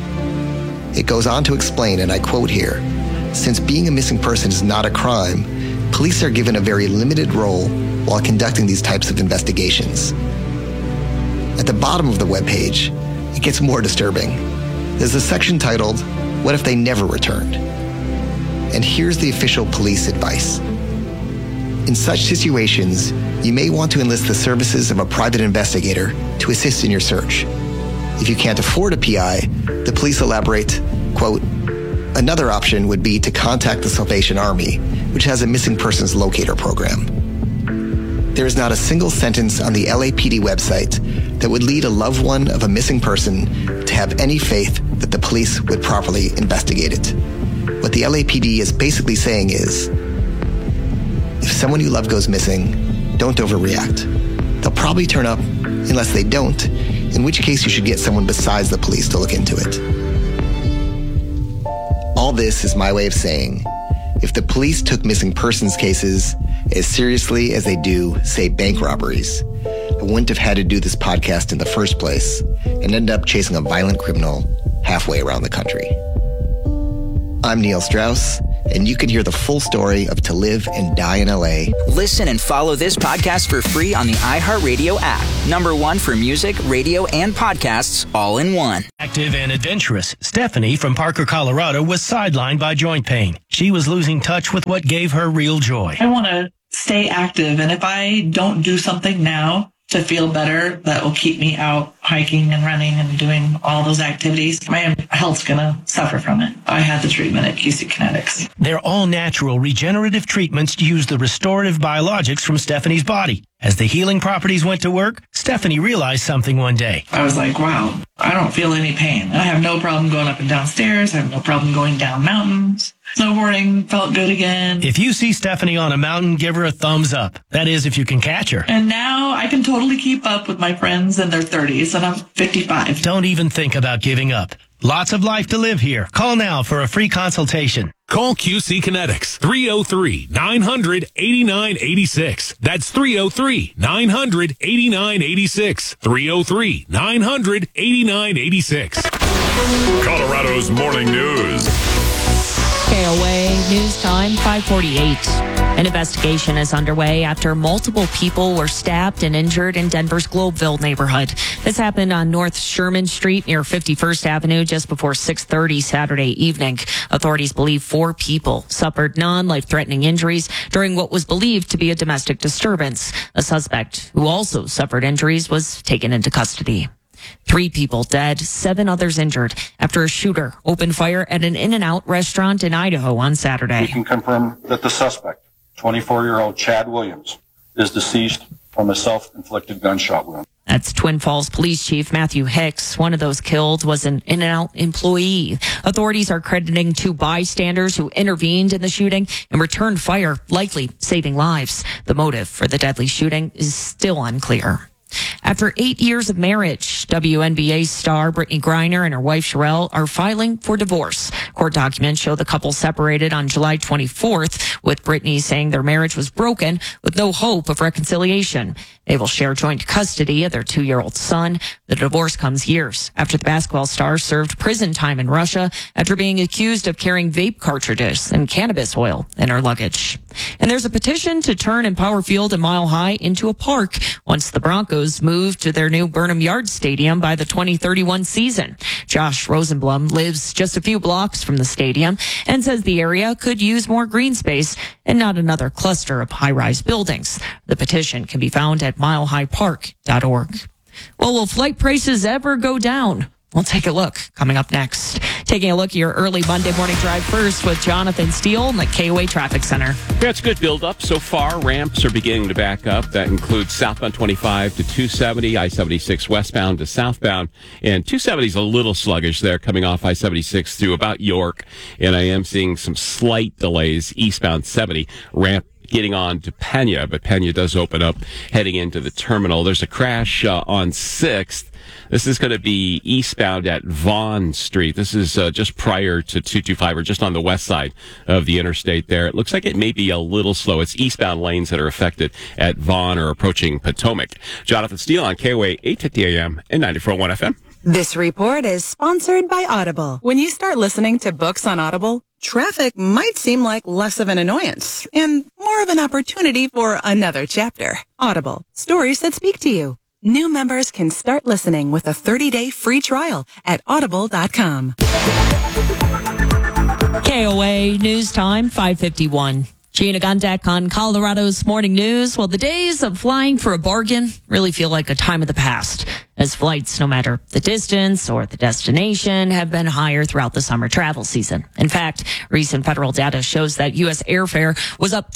It goes on to explain, and I quote here, since being a missing person is not a crime, police are given a very limited role while conducting these types of investigations. At the bottom of the webpage, it gets more disturbing. There's a section titled, What if they never returned? And here's the official police advice. In such situations, you may want to enlist the services of a private investigator to assist in your search. If you can't afford a PI, the police elaborate, quote, another option would be to contact the Salvation Army, which has a missing persons locator program. There is not a single sentence on the LAPD website that would lead a loved one of a missing person to have any faith that the police would properly investigate it. What the LAPD is basically saying is, if someone you love goes missing, don't overreact. They'll probably turn up unless they don't, in which case you should get someone besides the police to look into it. All this is my way of saying, if the police took missing persons cases as seriously as they do, say, bank robberies, I wouldn't have had to do this podcast in the first place and end up chasing a violent criminal halfway around the country. I'm Neil Strauss, and you can hear the full story of To Live and Die in LA. Listen and follow this podcast for free on the iHeartRadio app. #1 for music, radio, and podcasts all in one. Active and adventurous, Stephanie from Parker, Colorado was sidelined by joint pain. She was losing touch with what gave her real joy. I want to stay active, and if I don't do something now to feel better, that will keep me out hiking and running and doing all those activities, my health's going to suffer from it. I had the treatment at QC Kinetics. Their all-natural regenerative treatments use the restorative biologics from Stephanie's body. As the healing properties went to work, Stephanie realized something one day. I was like, wow, I don't feel any pain. I have no problem going up and down stairs. I have no problem going down mountains. Snowboarding felt good again. If you see Stephanie on a mountain, give her a thumbs up. That is, if you can catch her. And now I can totally keep up with my friends in their 30s, and I'm 55. Don't even think about giving up. Lots of life to live here. Call now for a free consultation. Call QC Kinetics, 303-900-8986. That's 303-900-8986. 303-900-8986. Colorado's Morning News. KOA News Time, 5:48. An investigation is underway after multiple people were stabbed and injured in Denver's Globeville neighborhood. This happened on North Sherman Street near 51st Avenue just before 6:30 Saturday evening. Authorities believe 4 people suffered non-life-threatening injuries during what was believed to be a domestic disturbance. A suspect who also suffered injuries was taken into custody. 3 people dead, 7 others injured after a shooter opened fire at an In-N-Out restaurant in Idaho on Saturday. We can confirm that the suspect, 24-year-old Chad Williams, is deceased from a self-inflicted gunshot wound. That's Twin Falls Police Chief Matthew Hicks. One of those killed was an In-N-Out employee. Authorities are crediting 2 bystanders who intervened in the shooting and returned fire, likely saving lives. The motive for the deadly shooting is still unclear. After 8 years of marriage, WNBA star Brittany Griner and her wife Sherelle are filing for divorce. Court documents show the couple separated on July 24th, with Brittany saying their marriage was broken with no hope of reconciliation. They will share joint custody of their 2-year-old son. The divorce comes years after the basketball star served prison time in Russia after being accused of carrying vape cartridges and cannabis oil in her luggage. And there's a petition to turn Empower Field and Mile High into a park once the Broncos move to their new Burnham Yard Stadium by the 2031 season. Josh Rosenblum lives just a few blocks from the stadium and says the area could use more green space and not another cluster of high-rise buildings. The petition can be found at milehighpark.org. Well, will flight prices ever go down? We'll take a look coming up next. Taking a look at your early Monday morning drive first with Jonathan Steele in the KOA Traffic Center. Yeah, it's good build up so far. Ramps are beginning to back up. That includes southbound 25 to 270, I-76 westbound to southbound. And 270 is a little sluggish there coming off I-76 through about York. And I am seeing some slight delays eastbound 70 ramp getting on to Pena, but Pena does open up heading into the terminal. There's a crash on 6th. This is going to be eastbound at Vaughn Street. This is just prior to 225, or just on the west side of the interstate there. It looks like it may be a little slow. It's eastbound lanes that are affected at Vaughn or approaching Potomac. Jonathan Steele on KOA 850 AM and 94.1 FM. This report is sponsored by Audible. When you start listening to books on Audible, traffic might seem like less of an annoyance and more of an opportunity for another chapter. Audible, stories that speak to you. New members can start listening with a 30-day free trial at audible.com. KOA News Time, 5:51. Gina Gondek on Colorado's Morning News. Well, the days of flying for a bargain really feel like a time of the past, as flights, no matter the distance or the destination, have been higher throughout the summer travel season. In fact, recent federal data shows that U.S. airfare was up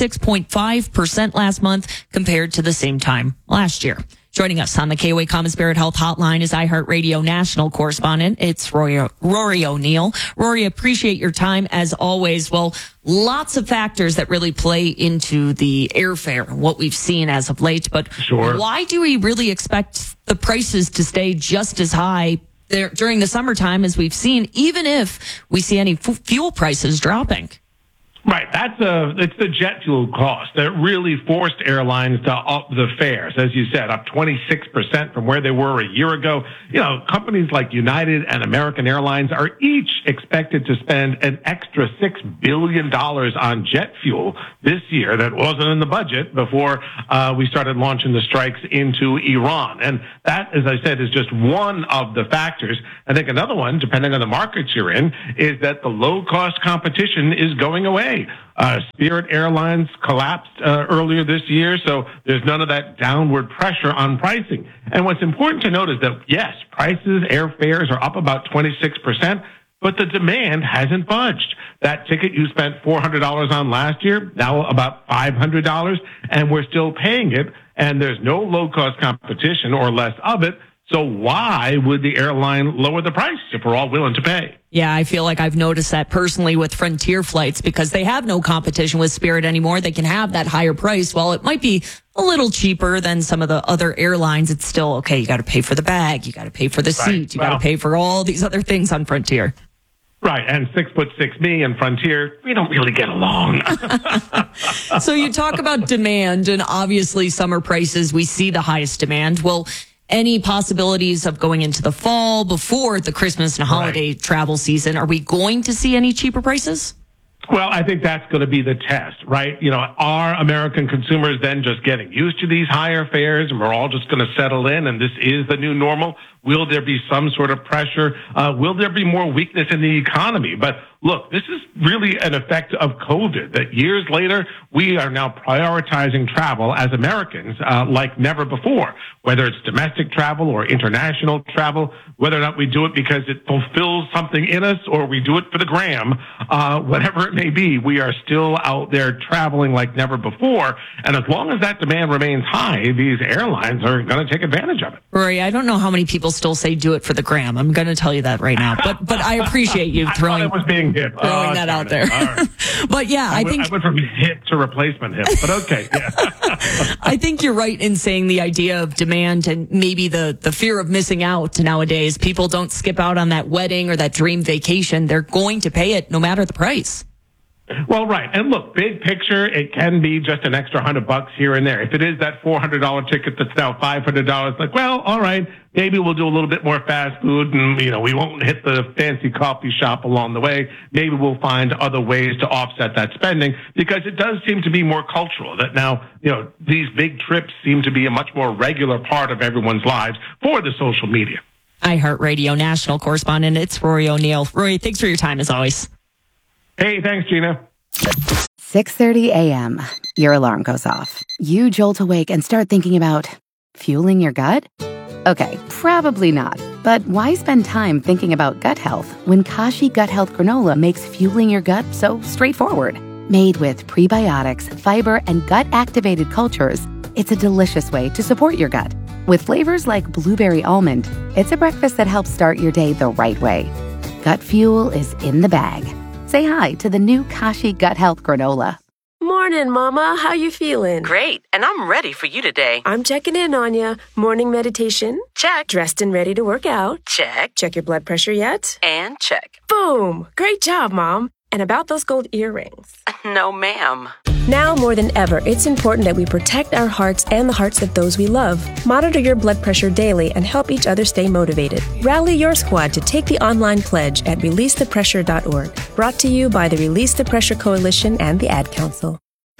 26.5% last month compared to the same time last year. Joining us on the KOA Common Spirit Health Hotline is iHeartRadio national correspondent. It's Rory O'Neill. Rory, appreciate your time as always. Well, lots of factors that really play into the airfare, what we've seen as of late. But why do we really expect the prices to stay just as high there during the summertime as we've seen, even if we see any fuel prices dropping? Right. It's the jet fuel cost that really forced airlines to up the fares. As you said, up 26% from where they were a year ago. You know, companies like United and American Airlines are each expected to spend an extra $6 billion on jet fuel this year that wasn't in the budget before we started launching the strikes into Iran. And that, as I said, is just one of the factors. I think another one, depending on the markets you're in, is that the low-cost competition is going away. Spirit Airlines collapsed earlier this year, so there's none of that downward pressure on pricing. And what's important to note is that, yes, prices, airfares are up about 26%, but the demand hasn't budged. That ticket you spent $400 on last year, now about $500, and we're still paying it, and there's no low-cost competition or less of it. So why would the airline lower the price if we're all willing to pay? Yeah, I feel like I've noticed that personally with Frontier flights because they have no competition with Spirit anymore. They can have that higher price. While it might be a little cheaper than some of the other airlines, it's still, okay, you got to pay for the bag, you got to pay for the seat, you got to pay for all these other things on Frontier. Right, and 6'6" me and Frontier, we don't really get along. So you talk about demand, and obviously summer prices, we see the highest demand. Well, any possibilities of going into the fall before the Christmas and holiday travel season? Are we going to see any cheaper prices? Well, I think that's going to be the test, right? You know, are American consumers then just getting used to these higher fares and we're all just going to settle in and this is the new normal? Will there be some sort of pressure? Will there be more weakness in the economy? But look, this is really an effect of COVID, that years later, we are now prioritizing travel as Americans like never before, whether it's domestic travel or international travel, whether or not we do it because it fulfills something in us or we do it for the gram, whatever it may be, we are still out there traveling like never before. And as long as that demand remains high, these airlines are going to take advantage of it. Rory, I don't know how many people still say do it for the gram. I'm going to tell you that right now. But I appreciate you throwing that out there. Right. But yeah, I think I went from hip to replacement hip, but okay. Yeah. I think you're right in saying the idea of demand and maybe the fear of missing out nowadays. People don't skip out on that wedding or that dream vacation. They're going to pay it no matter the price. Well, right. And look, big picture, it can be just an extra $100 here and there. If it is that $400 ticket that's now $500, like, well, all right, maybe we'll do a little bit more fast food and, you know, we won't hit the fancy coffee shop along the way. Maybe we'll find other ways to offset that spending because it does seem to be more cultural that now, you know, these big trips seem to be a much more regular part of everyone's lives for the social media. iHeartRadio national correspondent, it's Rory O'Neill. Rory, thanks for your time as always. Hey, thanks, Gina. 6:30 a.m. Your alarm goes off. You jolt awake and start thinking about fueling your gut? Okay, probably not. But why spend time thinking about gut health when Kashi Gut Health Granola makes fueling your gut so straightforward? Made with prebiotics, fiber, and gut-activated cultures, it's a delicious way to support your gut. With flavors like blueberry almond, it's a breakfast that helps start your day the right way. Gut fuel is in the bag. Say hi to the new Kashi Gut Health Granola. Morning, Mama. How you feeling? Great, and I'm ready for you today. I'm checking in on you. Morning meditation? Check. Dressed and ready to work out? Check. Check your blood pressure yet? And check. Boom! Great job, Mom. And about those gold earrings? No, ma'am. Now more than ever, it's important that we protect our hearts and the hearts of those we love. Monitor your blood pressure daily and help each other stay motivated. Rally your squad to take the online pledge at releasethepressure.org. Brought to you by the Release the Pressure Coalition and the Ad Council.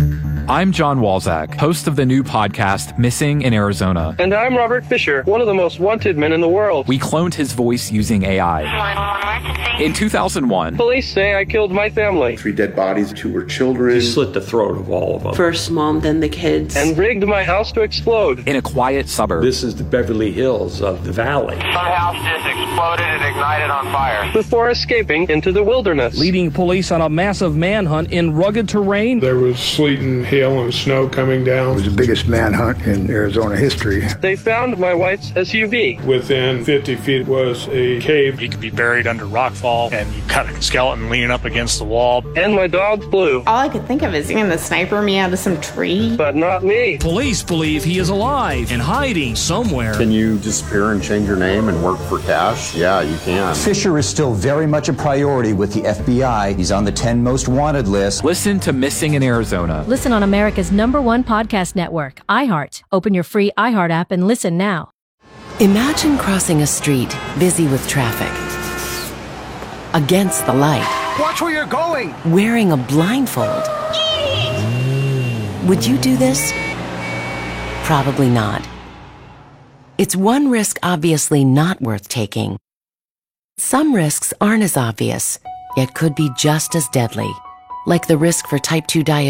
I'm John Walzak, host of the new podcast, Missing in Arizona. And I'm Robert Fisher, one of the most wanted men in the world. We cloned his voice using AI. In 2001, police say I killed my family. 3 dead bodies, 2 were children. He slit the throat of all of them. First mom, then the kids. And rigged my house to explode. In a quiet suburb. This is the Beverly Hills of the valley. My house just exploded and ignited on fire. Before escaping into the wilderness. Leading police on a massive manhunt in rugged terrain. There was sleet and hail and snow coming down. It was the biggest manhunt in Arizona history. They found my wife's SUV. Within 50 feet was a cave. He could be buried under rockfall, and you cut a skeleton leaning up against the wall. And my dog Blue. All I could think of is going to sniper me out of some tree. But not me. Police believe he is alive and hiding somewhere. Can you disappear and change your name and work for cash? Yeah, you can. Fisher is still very much a priority with the FBI. He's on the 10 most wanted list. Listen to Missing in Arizona. Listen on America's #1 podcast network, iHeart. Open your free iHeart app and listen now. Imagine crossing a street busy with traffic. Against the light. Watch where you're going! Wearing a blindfold. Would you do this? Probably not. It's one risk obviously not worth taking. Some risks aren't as obvious, yet could be just as deadly, like the risk for type 2 diabetes.